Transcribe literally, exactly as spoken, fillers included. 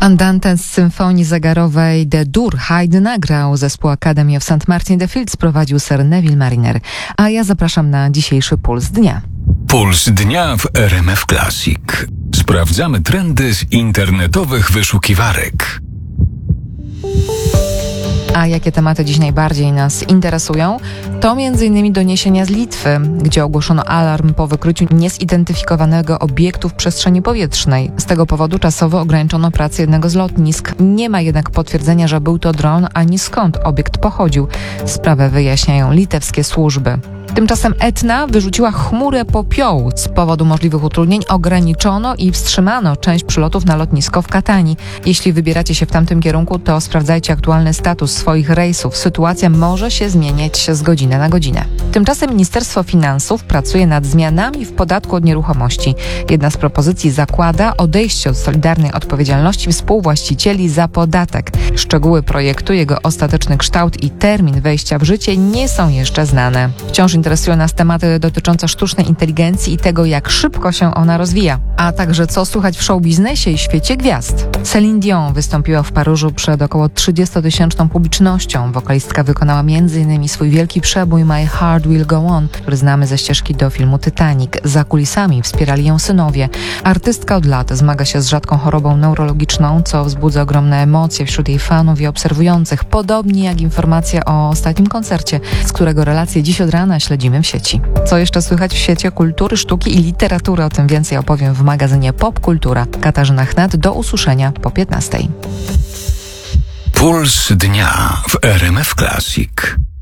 Andante z symfonii zegarowej D-Dur Haydn nagrał, zespół Academy of Saint Martin the Fields prowadził Sir Neville Mariner. A ja zapraszam na dzisiejszy Puls Dnia. Puls Dnia w R M F Classic. Sprawdzamy trendy z internetowych wyszukiwarek. A jakie tematy dziś najbardziej nas interesują? To m.in. doniesienia z Litwy, gdzie ogłoszono alarm po wykryciu niezidentyfikowanego obiektu w przestrzeni powietrznej. Z tego powodu czasowo ograniczono pracę jednego z lotnisk. Nie ma jednak potwierdzenia, że był to dron, ani skąd obiekt pochodził. Sprawę wyjaśniają litewskie służby. Tymczasem Etna wyrzuciła chmurę popiołu. Z powodu możliwych utrudnień ograniczono i wstrzymano część przylotów na lotnisko w Katanii. Jeśli wybieracie się w tamtym kierunku, to sprawdzajcie aktualny status swoich rejsów. Sytuacja może się zmieniać z godziny na godzinę. Tymczasem Ministerstwo Finansów pracuje nad zmianami w podatku od nieruchomości. Jedna z propozycji zakłada odejście od solidarnej odpowiedzialności współwłaścicieli za podatek. Szczegóły projektu, jego ostateczny kształt i termin wejścia w życie nie są jeszcze znane. Wciąż interesują nas tematy dotyczące sztucznej inteligencji i tego, jak szybko się ona rozwija, a także co słychać w showbiznesie i świecie gwiazd. Celine Dion wystąpiła w Paryżu przed około trzydziestotysięczną publicznością. Wokalistka wykonała między innymi swój wielki przebój My Heart Will Go On, który znamy ze ścieżki do filmu Titanic. Za kulisami wspierali ją synowie. Artystka od lat zmaga się z rzadką chorobą neurologiczną, co wzbudza ogromne emocje wśród jej fanów i obserwujących, podobnie jak informacja o ostatnim koncercie, z którego relacje dziś od rana śledzimy w sieci. Co jeszcze słychać w świecie kultury, sztuki i literatury? O tym więcej opowiem w magazynie Pop Kultura. Katarzyna Chnat, do usłyszenia po piętnastej. Puls Dnia w R M F Classic.